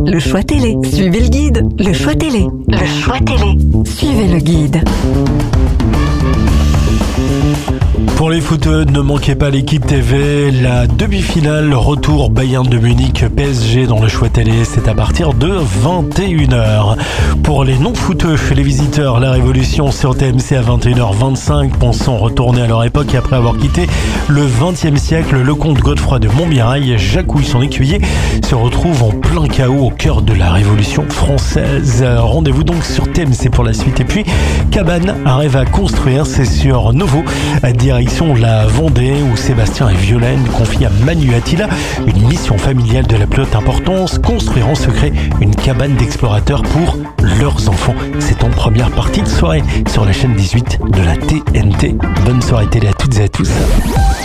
le choix télé. Suivez le guide, le choix télé. Le choix télé. Suivez le guide. Pour les footeux, ne manquez pas l'équipe TV, la demi-finale retour Bayern de Munich PSG dans le choix télé, c'est à partir de 21h. Pour les non-footeux, les visiteurs, la Révolution sur TMC à 21h25, pensant retourner à leur époque et après avoir quitté le XXe siècle, le comte Godefroy de Montmirail, Jacouille, son écuyer, se retrouve en plein chaos au cœur de la Révolution française. Rendez-vous donc sur TMC pour la suite. Et puis, Cabane arrive à construire, c'est sur Novo, à direction la Vendée, où Sébastien et Violaine confient à Manu Attila une mission familiale de la plus haute importance, construire en secret une cabane d'explorateurs pour leurs enfants. C'est en première partie de soirée sur la chaîne 18 de la TNT. Bonne soirée télé à toutes et à tous.